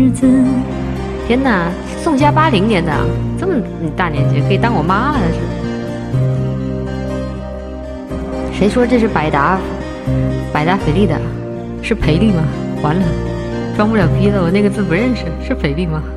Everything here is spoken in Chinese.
子。 天哪，宋佳80年的，这么大年纪，可以当我妈了是？谁说这是百达翡丽的？是培丽吗？完了，装不了逼了，我那个字不认识，是翡丽吗？